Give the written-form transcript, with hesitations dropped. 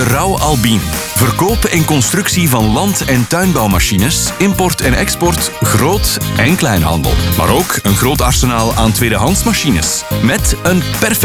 Rauw Albien. Verkoop en constructie van land- en tuinbouwmachines, import en export, groot- en kleinhandel. Maar ook een groot arsenaal aan tweedehands machines. Met een perfect